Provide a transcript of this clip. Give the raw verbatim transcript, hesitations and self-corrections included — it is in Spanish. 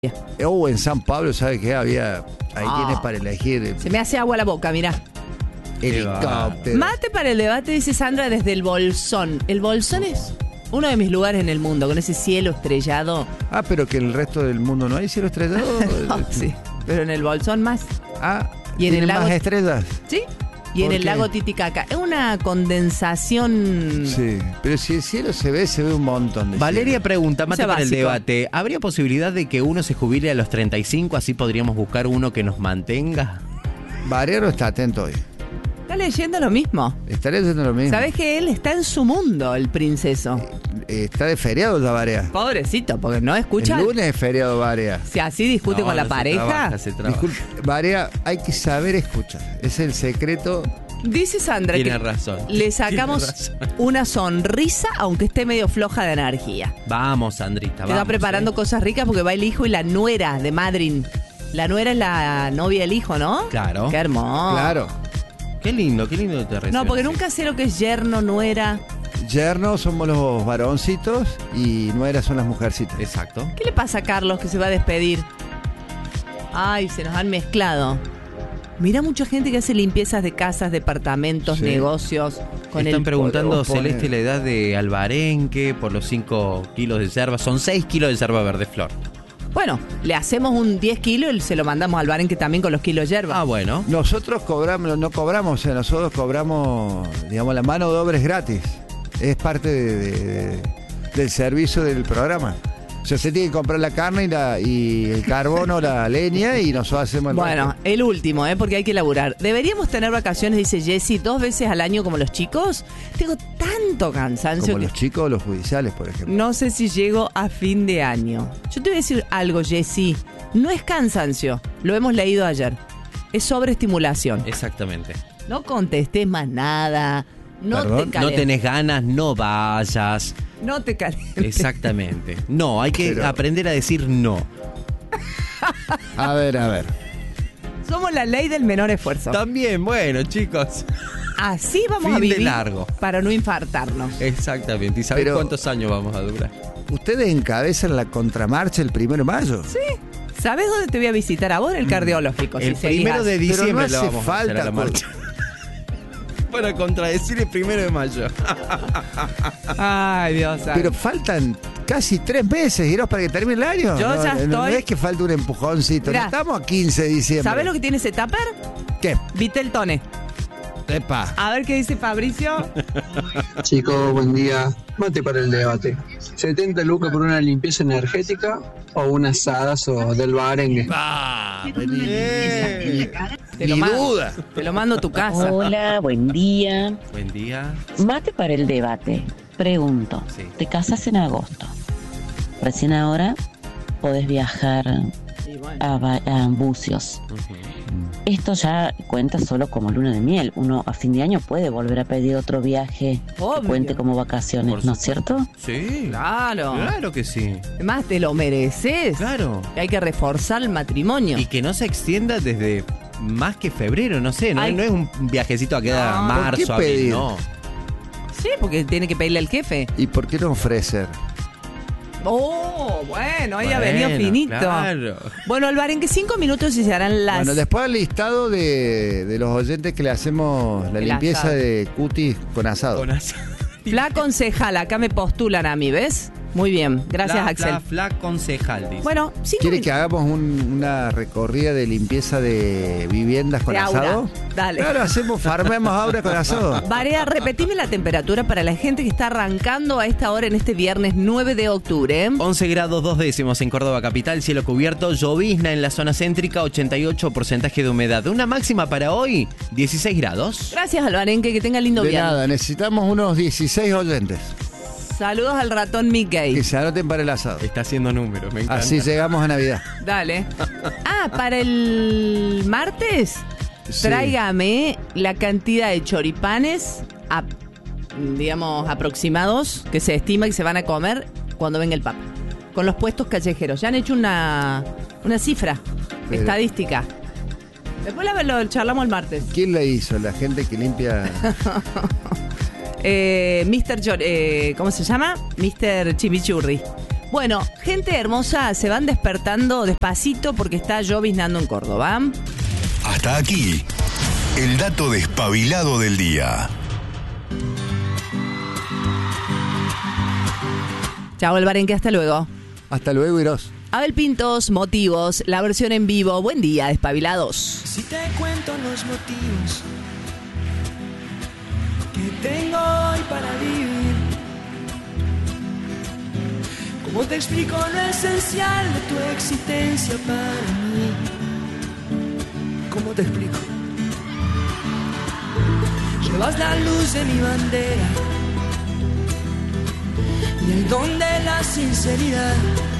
Oh, en San Pablo, ¿sabe qué? Había. Ahí Ah. tiene para elegir. Se me hace agua la boca, mirá. Helicóptero. Mate para el debate, dice Sandra, desde el Bolsón. El Bolsón es uno de mis lugares en el mundo, con ese cielo estrellado. Ah, pero que en el resto del mundo no hay cielo estrellado. No, sí, pero en el Bolsón más. Ah, Y en ¿tiene el lago- más estrellas? ¿Sí? Y en ¿Por el qué? lago Titicaca. Es una condensación. Sí, pero si el cielo se ve, se ve un montón de Valeria cielo. pregunta, mate Sea para el básico. debate, ¿habría posibilidad de que uno se jubile a los treinta y cinco, así podríamos buscar uno que nos mantenga? Variaro está atento hoy. Está leyendo lo mismo. Estaré haciendo lo mismo. ¿Sabés que él está en su mundo, el princeso? Eh, está de feriado ya Varea. Pobrecito, porque no escucha. El lunes es feriado Varea. Si así discute No, con la no se pareja. trabaja, se trabaja. Disculpe, Varea, hay que saber escuchar. Es el secreto. Dice Sandra Tiene que razón. le sacamos Tiene razón. una sonrisa, aunque esté medio floja de energía. Vamos, Sandrita, Te vamos. va preparando ¿eh? cosas ricas porque va el hijo y la nuera de Madryn. La nuera es la novia del hijo, ¿no? Claro. Qué hermoso. Claro. Qué lindo, qué lindo te reciben. No, porque sí. nunca sé lo que es yerno, nuera. Yerno somos los varoncitos y nueras son las mujercitas. Exacto. ¿Qué le pasa a Carlos que se va a despedir? Ay, se nos han mezclado. Mira mucha gente que hace limpiezas de casas, departamentos, Sí. negocios. Con Están el preguntando, podemos poner- Celeste, la edad de Albarenque por los cinco kilos de yerba. Son seis kilos de yerba verde flor. Bueno, le hacemos un diez kilos y se lo mandamos al Barenque también con los kilos de yerba. Ah, bueno. Nosotros cobramos, no cobramos, o sea, nosotros cobramos, digamos, la mano de obra es gratis. Es parte de- de- de- del servicio del programa. O sea, se tiene que comprar la carne y, la, y el carbono, la leña, y nosotros hacemos el Bueno, resto. el último, ¿eh? Porque hay que laburar. ¿Deberíamos tener vacaciones, dice Jessy, dos veces al año como los chicos? Tengo tanto cansancio Como que los chicos o los judiciales, por ejemplo. no sé si llego a fin de año. Yo te voy a decir algo, Jessy. No es cansancio, lo hemos leído ayer. Es sobreestimulación. Exactamente. No contestes más nada. No Perdón, te No calientes. tenés ganas, no vayas. No te calientes. Exactamente. No, hay que Pero- aprender a decir no. A ver, a ver. Somos la ley del menor esfuerzo. También, bueno, chicos. Así vamos Fin a de vivir largo. para no infartarnos. Exactamente. ¿Y sabés Pero- cuántos años vamos a durar? ¿Ustedes encabezan la contramarcha el primero de mayo? Sí. ¿Sabes dónde te voy a visitar a vos? En el cardiológico. El si seguís primero de así. Pero no diciembre hace lo vamos a hacer a la falta, marcha. Para contradecir el primero de mayo. Ay, Dios santo. Pero faltan casi tres meses, Giros, para que termine el año. Yo no, ya no- no estoy- es que falta un empujoncito. Mirá. No estamos a quince de diciembre. ¿Sabes lo que tiene ese tupper? ¿Qué? Viteltone. Epa. A ver qué dice Fabricio. Chicos, buen día. Mate para el debate. ¿setenta lucas por una limpieza energética o un asadazo del Barengue? Ah, vení. Te lo Ni mando. duda. Te lo mando a tu casa. Hola, buen día. Buen día. Mate para el debate. Pregunto, Sí. te casas en agosto. Recién ahora podés viajar Y bueno. a, Ba- a Bucios. Ujú. Esto ya cuenta solo como luna de miel. Uno a fin de año puede volver a pedir otro viaje que Obvio. cuente como vacaciones, Por ¿no es cierto? Sí. Claro. Claro que sí. Además, te lo mereces. Claro. Hay que reforzar el matrimonio. Y que no se extienda desde más que febrero, no sé, no, Ay. no es un viajecito a quedar No, a ¿por marzo, qué abril, pedir? no. Sí, porque tiene que pedirle al jefe. ¿Y por qué no ofrecer? Oh, bueno, ella Bueno, venido finito. Claro. Bueno, Alvarenque, cinco minutos y se harán las... Bueno, después al listado de, de los oyentes que le hacemos la El limpieza asado. de cutis con asado. Con as- Fla concejal, acá me postulan a mí, ¿ves? Muy bien, gracias Fla, Axel. Fla, fla concejal, dice. Bueno, cinco ¿Quiere minutos. que hagamos un- una recorrida de limpieza de viviendas con De aura. asado? Dale. Claro, hacemos, farmemos aura con asado. Varea, repetime la temperatura para la gente que está arrancando a esta hora en este viernes nueve de octubre. ¿eh? once grados dos décimos en Córdoba capital, cielo cubierto, llovizna en la zona céntrica, ochenta y ocho porcentaje de humedad. Una máxima para hoy, dieciséis grados. Gracias, Alvarenque, que tenga lindo De viernes. nada, necesitamos unos dieciséis oyentes Saludos al ratón Mickey. que se anoten para el asado. Está haciendo números, me encanta. Así llegamos a Navidad. Dale. Ah, para el martes, Sí. tráigame la cantidad de choripanes, a- digamos, aproximados, que se estima que se van a comer cuando venga el Papa. Con los puestos callejeros. Ya han hecho una, una cifra Pero- estadística. Después la, lo charlamos el martes. ¿Quién la hizo? La gente que limpia. Eh, mister Chor- eh, ¿Cómo se llama? mister Chimichurri. Bueno, gente hermosa, se van despertando despacito porque está lloviznando en Córdoba. Hasta aquí, el dato despabilado del día. Chao, el Barenque, hasta luego. Hasta luego, Iros. Abel Pintos, motivos, la versión en vivo. Buen día, despabilados. Si te cuento los motivos que tengo hoy para vivir, ¿cómo te explico lo esencial de tu existencia para mí? ¿Cómo te explico? Llevas la luz de mi bandera y el don de la sinceridad.